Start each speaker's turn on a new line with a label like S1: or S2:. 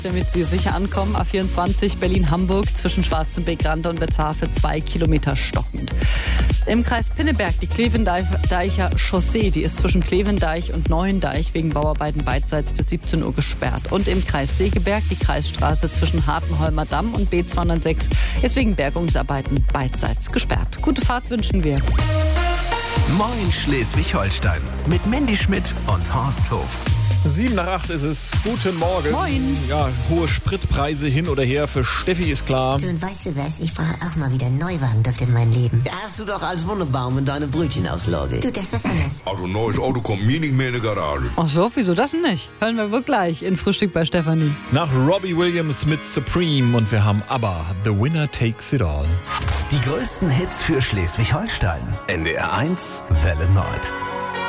S1: damit Sie sicher ankommen. A24 Berlin-Hamburg zwischen Schwarzenbeck-Rande und Wetzhafe 2 Kilometer stockend. Im Kreis Pinneberg die Klevendeicher Chaussee, die ist zwischen Klevendeich und Neuendeich wegen Bauarbeiten beidseits bis 17 Uhr gesperrt. Und im Kreis Segeberg die Kreisstraße zwischen Hartenholmer Damm und B206 ist wegen Bergungsarbeiten beidseits gesperrt. Gute Fahrt wünschen wir.
S2: Moin Schleswig-Holstein mit Mandy Schmidt und Horst Hof.
S3: 7:08 ist es. Guten Morgen.
S1: Moin.
S3: Ja, hohe Spritpreise hin oder her. Für Steffi ist klar.
S4: Du, und weißt du was? Ich brauche auch mal wieder einen Neuwagen in mein Leben.
S5: Ja, hast du doch als Wunderbaum in deine Brötchenauslage.
S4: Du, das ist was anderes.
S6: Also ein neues Auto kommt mir nicht mehr in die Garage.
S1: Ach so, wieso das denn nicht? Hören wir wohl gleich in Frühstück bei Stefanie.
S3: Nach Robbie Williams mit Supreme und wir haben ABBA, The Winner Takes It All.
S2: Die größten Hits für Schleswig-Holstein. NDR 1, Welle Nord.